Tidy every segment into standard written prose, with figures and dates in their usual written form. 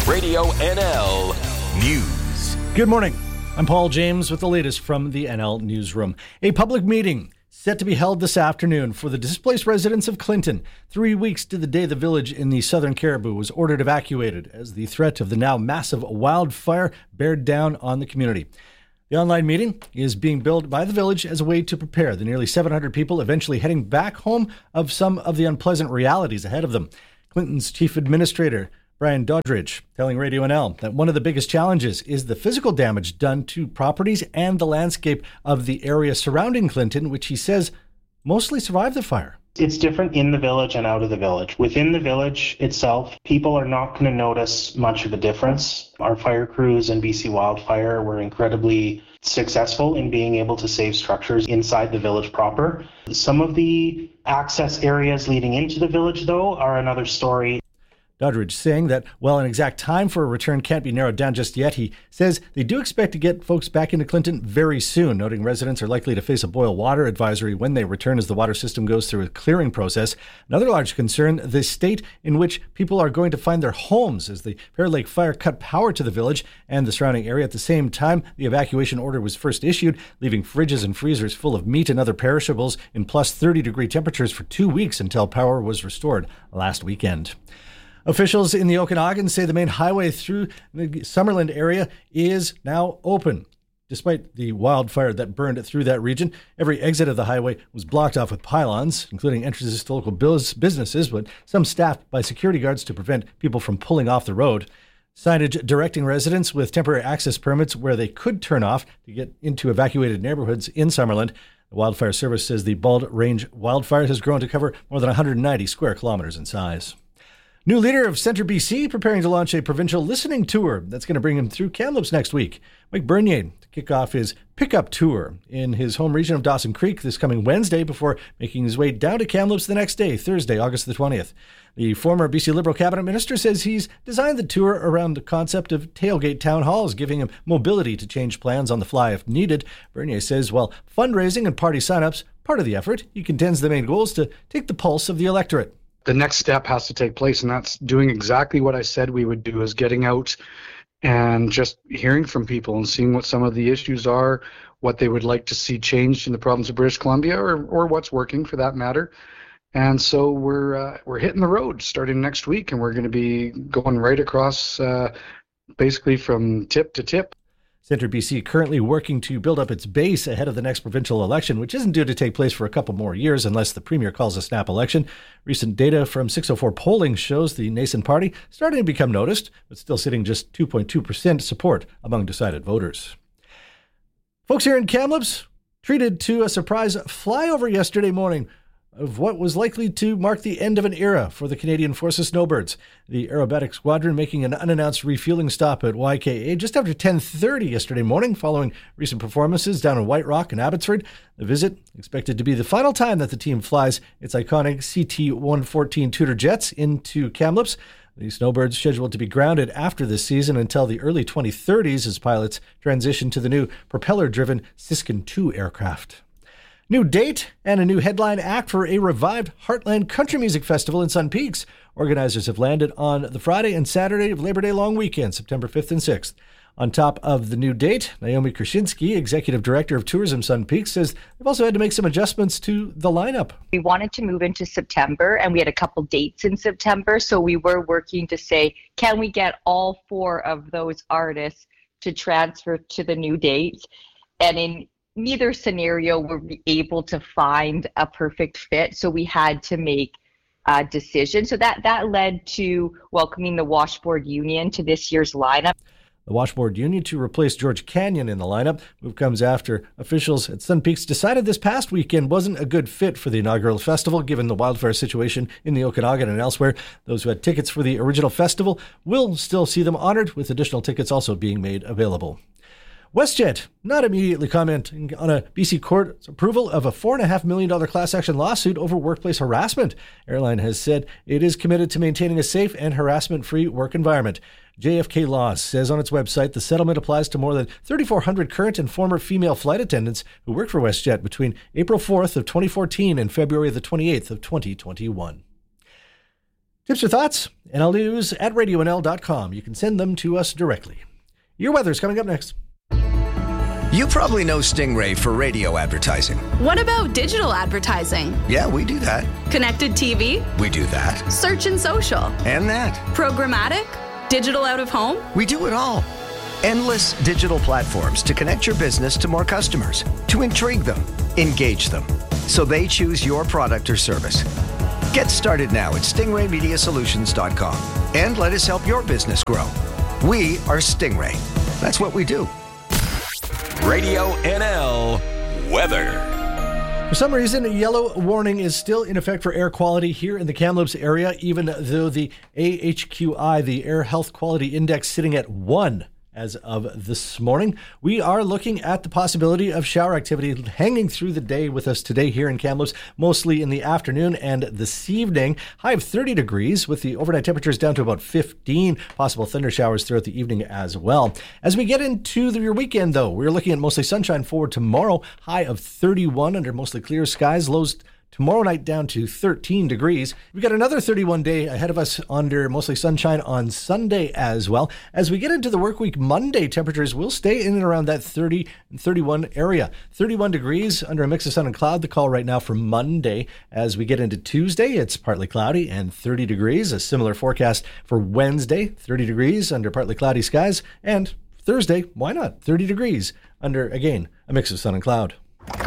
Radio NL News. Good morning. I'm Paul James with the latest from the NL Newsroom. A public meeting set to be held this afternoon for the displaced residents of Clinton, 3 weeks to the day the village in the southern Cariboo was ordered evacuated as the threat of the now massive wildfire bared down on the community. The online meeting is being billed by the village as a way to prepare the nearly 700 people eventually heading back home of some of the unpleasant realities ahead of them. Clinton's chief administrator, Brian Doddridge, telling Radio NL that one of the biggest challenges is the physical damage done to properties and the landscape of the area surrounding Clinton, which he says mostly survived the fire. It's different in the village and out of the village. Within the village itself, people are not going to notice much of a difference. Our fire crews and BC Wildfire were incredibly successful in being able to save structures inside the village proper. Some of the access areas leading into the village, though, are another story. Doddridge saying that while an exact time for a return can't be narrowed down just yet, he says they do expect to get folks back into Clinton very soon, noting residents are likely to face a boil water advisory when they return as the water system goes through a clearing process. Another large concern, the state in which people are going to find their homes as the Pear Lake fire cut power to the village and the surrounding area. At the same time, the evacuation order was first issued, leaving fridges and freezers full of meat and other perishables in plus 30-degree temperatures for 2 weeks until power was restored last weekend. Officials in the Okanagan say the main highway through the Summerland area is now open. Despite the wildfire that burned through that region, every exit of the highway was blocked off with pylons, including entrances to local businesses, but some staffed by security guards to prevent people from pulling off the road. Signage directing residents with temporary access permits where they could turn off to get into evacuated neighborhoods in Summerland. The Wildfire Service says the Bald Range wildfire has grown to cover more than 190 square kilometers in size. New leader of Centre BC preparing to launch a provincial listening tour that's going to bring him through Kamloops next week. Mike Bernier to kick off his pickup tour in his home region of Dawson Creek this coming Wednesday before making his way down to Kamloops the next day, Thursday, August the 20th. The former BC Liberal cabinet minister says he's designed the tour around the concept of tailgate town halls, giving him mobility to change plans on the fly if needed. Bernier says while fundraising and party signups part of the effort, he contends the main goal is to take the pulse of the electorate. The next step has to take place, and that's doing exactly what I said we would do, is getting out and just hearing from people and seeing what some of the issues are, what they would like to see changed in the province of British Columbia, or what's working for that matter. And so we're hitting the road starting next week, and we're going to be going right across basically from tip to tip. Centre BC currently working to build up its base ahead of the next provincial election, which isn't due to take place for a couple more years unless the Premier calls a snap election. Recent data from 604 polling shows the nascent party starting to become noticed, but still sitting just 2.2% support among decided voters. Folks here in Kamloops treated to a surprise flyover yesterday morning of what was likely to mark the end of an era for the Canadian Forces Snowbirds. The aerobatic squadron making an unannounced refueling stop at YKA just after 10:30 yesterday morning following recent performances down in White Rock and Abbotsford. The visit expected to be the final time that the team flies its iconic CT-114 Tudor jets into Kamloops. The Snowbirds scheduled to be grounded after this season until the early 2030s as pilots transition to the new propeller-driven Siskin 2 aircraft. New date and a new headline act for a revived Heartland Country Music Festival in Sun Peaks. Organizers have landed on the Friday and Saturday of Labor Day long weekend, September 5th and 6th. On top of the new date, Naomi Krasinski, Executive Director of Tourism Sun Peaks, says they've also had to make some adjustments to the lineup. We wanted to move into September, and we had a couple dates in September, so we were working to say, can we get all four of those artists to transfer to the new dates? And in neither scenario were we able to find a perfect fit, so we had to make a decision. So that led to welcoming the Washboard Union to this year's lineup. The Washboard Union to replace George Canyon in the lineup. Move comes after officials at Sun Peaks decided this past weekend wasn't a good fit for the inaugural festival, given the wildfire situation in the Okanagan and elsewhere. Those who had tickets for the original festival will still see them honored, with additional tickets also being made available. WestJet not immediately commenting on a BC court's approval of a $4.5 million class action lawsuit over workplace harassment. Airline has said it is committed to maintaining a safe and harassment-free work environment. JFK Laws says on its website the settlement applies to more than 3,400 current and former female flight attendants who worked for WestJet between April 4th of 2014 and February the 28th of 2021. Tips or thoughts? NLnews@radionl.com. You can send them to us directly. Your weather's coming up next. You probably know Stingray for radio advertising. What about digital advertising? Yeah, we do that. Connected TV? We do that. Search and social? And that. Programmatic? Digital out of home? We do it all. Endless digital platforms to connect your business to more customers, to intrigue them, engage them, so they choose your product or service. Get started now at stingraymediasolutions.com and let us help your business grow. We are Stingray. That's what we do. Radio NL weather. For some reason, a yellow warning is still in effect for air quality here in the Kamloops area, even though the AHQI, the Air Health Quality Index, sitting at 1 as of this morning. We are looking at the possibility of shower activity hanging through the day with us today here in Kamloops, mostly in the afternoon and this evening. High of 30 degrees with the overnight temperatures down to about 15. Possible thunder showers throughout the evening as well. As we get into your weekend, though, we're looking at mostly sunshine for tomorrow. High of 31 under mostly clear skies. Lows tomorrow night down to 13 degrees. We've got another 31 day ahead of us under mostly sunshine on Sunday as well. As we get into the work week Monday, temperatures will stay in and around that 30 and 31 area. 31 degrees under a mix of sun and cloud. The call right now for Monday. As we get into Tuesday, it's partly cloudy and 30 degrees. A similar forecast for Wednesday, 30 degrees under partly cloudy skies. And Thursday, why not? 30 degrees under, again, a mix of sun and cloud.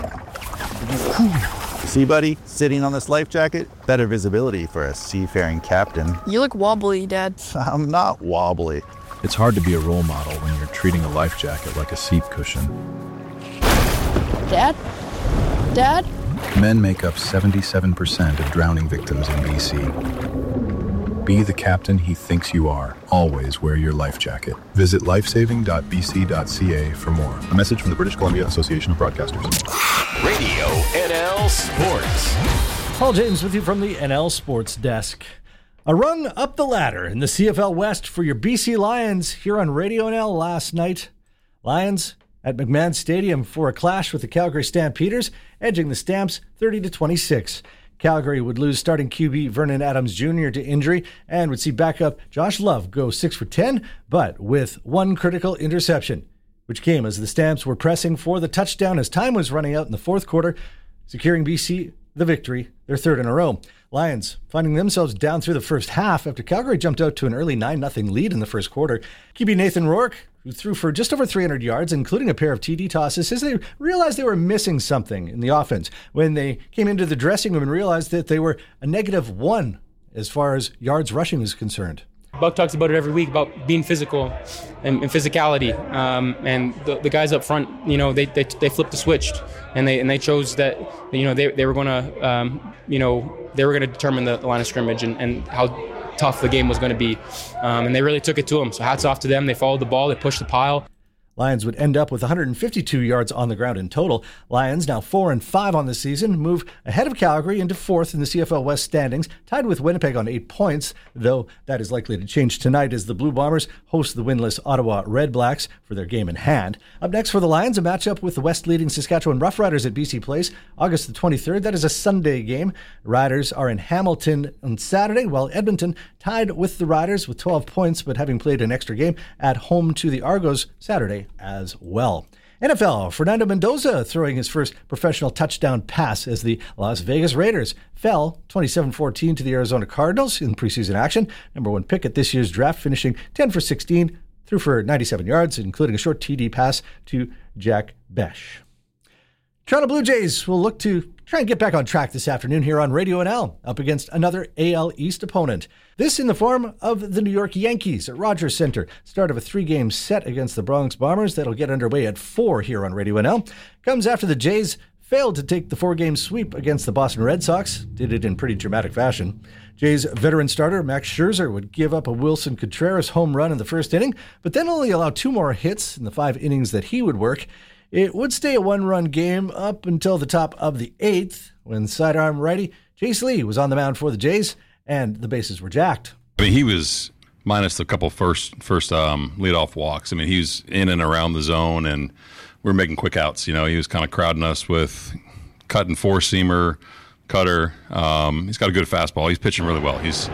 See, buddy, sitting on this life jacket, better visibility for a seafaring captain. You look wobbly, Dad. I'm not wobbly. It's hard to be a role model when you're treating a life jacket like a seat cushion. Dad? Dad? Men make up 77% of drowning victims in BC. Be the captain he thinks you are. Always wear your life jacket. Visit lifesaving.bc.ca for more. A message from the British Columbia Association of Broadcasters. Radio NL Sports. Paul James with you from the NL Sports Desk. A rung up the ladder in the CFL West for your BC Lions here on Radio NL last night. Lions at McMahon Stadium for a clash with the Calgary Stampeders, edging the Stamps 30-26. Calgary would lose starting QB Vernon Adams Jr. to injury and would see backup Josh Love go 6 for 10, but with one critical interception, which came as the Stamps were pressing for the touchdown as time was running out in the fourth quarter, securing BC the victory, their third in a row. Lions finding themselves down through the first half after Calgary jumped out to an early 9-0 lead in the first quarter. QB Nathan Rourke, who threw for just over 300 yards, including a pair of TD tosses, says they realized they were missing something in the offense when they came into the dressing room and realized that they were a -1 as far as yards rushing is concerned. Buck talks about it every week, about being physical and physicality. And the guys up front, they flipped the switch, and they chose that, they were going to, they were going to determine the line of scrimmage and how tough the game was going to be. And they really took it to them. So hats off to them. They followed the ball. They pushed the pile. Lions would end up with 152 yards on the ground in total. Lions, now 4-5 on the season, move ahead of Calgary into fourth in the CFL West standings, tied with Winnipeg on 8 points, though that is likely to change tonight as the Blue Bombers host the winless Ottawa Red Blacks for their game in hand. Up next for the Lions, a matchup with the West-leading Saskatchewan Roughriders at BC Place, August the 23rd. That is a Sunday game. Riders are in Hamilton on Saturday, while Edmonton tied with the Riders with 12 points, but having played an extra game at home to the Argos Saturday as well. NFL, Fernando Mendoza throwing his first professional touchdown pass as the Las Vegas Raiders fell 27-14 to the Arizona Cardinals in preseason action. Number 1 pick at this year's draft, finishing 10 for 16, threw for 97 yards, including a short TD pass to Jack Besh. Toronto Blue Jays will look to try and get back on track this afternoon here on Radio NL, up against another AL East opponent. This in the form of the New York Yankees at Rogers Center. Start of a 3-game set against the Bronx Bombers that'll get underway at 4 here on Radio NL. Comes after the Jays failed to take the 4-game sweep against the Boston Red Sox. Did it in pretty dramatic fashion. Jays veteran starter Max Scherzer would give up a Wilson Contreras home run in the first inning, but then only allow 2 more hits in the 5 innings that he would work. It would stay a 1-run game up until the top of the 8th when sidearm righty Chase Lee was on the mound for the Jays and the bases were jacked. I mean, he was minus a couple first leadoff walks. I mean, he was in and around the zone and we were making quick outs. He was kind of crowding us with cut and 4-seamer, cutter. He's got a good fastball. He's pitching really well. He's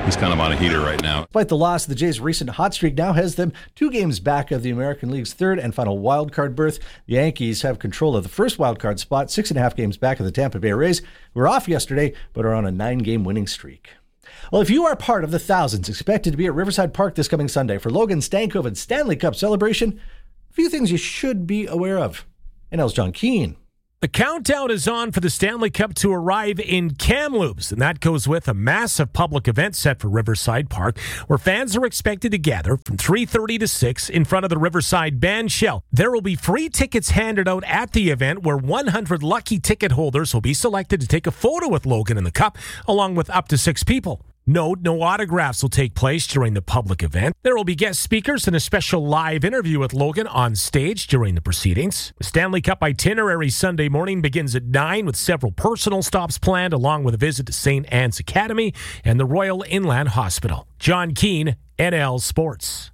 he's kind of on a heater right now. Despite the loss, the Jays' recent hot streak now has them 2 games back of the American League's third and final wildcard berth. The Yankees have control of the first wildcard spot, 6.5 games back of the Tampa Bay Rays, who were off yesterday but are on a 9-game winning streak. Well, if you are part of the thousands expected to be at Riverside Park this coming Sunday for Logan Stankoven's Stanley Cup celebration, a few things you should be aware of. NL's John Keane. The countdown is on for the Stanley Cup to arrive in Kamloops, and that goes with a massive public event set for Riverside Park, where fans are expected to gather from 3:30 to 6 in front of the Riverside Band Shell. There will be free tickets handed out at the event, where 100 lucky ticket holders will be selected to take a photo with Logan in the Cup, along with up to 6 people. Note, no autographs will take place during the public event. There will be guest speakers and a special live interview with Logan on stage during the proceedings. The Stanley Cup itinerary Sunday morning begins at 9 with several personal stops planned, along with a visit to St. Anne's Academy and the Royal Inland Hospital. John Keane, NL Sports.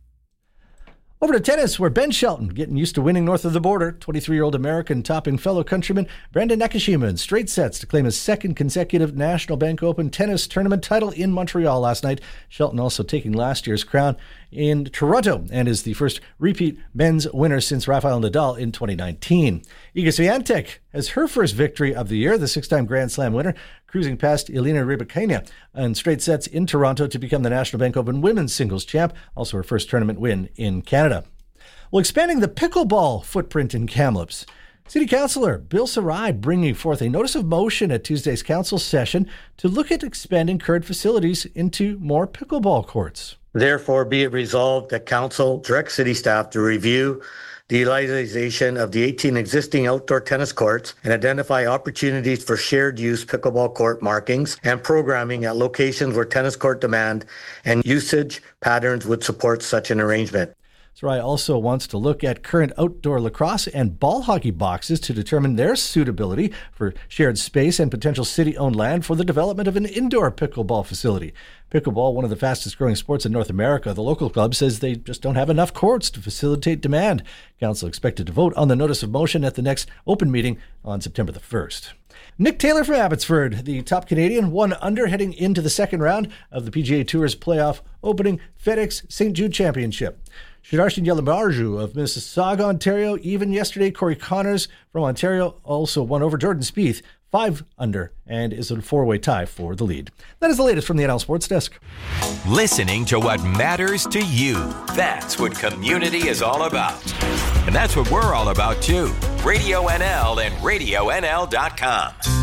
Over to tennis, where Ben Shelton, getting used to winning north of the border, 23-year-old American topping fellow countryman Brandon Nakashima in straight sets to claim his second consecutive National Bank Open tennis tournament title in Montreal last night. Shelton also taking last year's crown in Toronto and is the first repeat men's winner since Rafael Nadal in 2019. Iga Swiatek has her first victory of the year, the 6-time Grand Slam winner, cruising past Elena Rybakina in straight sets in Toronto to become the National Bank Open women's singles champ, also her first tournament win in Canada. Well, expanding the pickleball footprint in Kamloops, City Councillor Bill Sarai bringing forth a notice of motion at Tuesday's council session to look at expanding current facilities into more pickleball courts. Therefore, be it resolved that council direct city staff to review the utilization of the 18 existing outdoor tennis courts and identify opportunities for shared use pickleball court markings and programming at locations where tennis court demand and usage patterns would support such an arrangement. Sarai also wants to look at current outdoor lacrosse and ball hockey boxes to determine their suitability for shared space and potential city-owned land for the development of an indoor pickleball facility. Pickleball, one of the fastest growing sports in North America, the local club says they just don't have enough courts to facilitate demand. Council expected to vote on the notice of motion at the next open meeting on September the 1st. Nick Taylor from Abbotsford, the top Canadian, 1 under heading into the second round of the PGA Tour's playoff opening FedEx St. Jude Championship. Sudarshan Yalamarju of Mississauga, Ontario, even yesterday. Corey Connors from Ontario also won over Jordan Spieth, 5 under, and is in a 4-way tie for the lead. That is the latest from the NL Sports Desk. Listening to what matters to you. That's what community is all about. And that's what we're all about, too. Radio NL and RadioNL.com.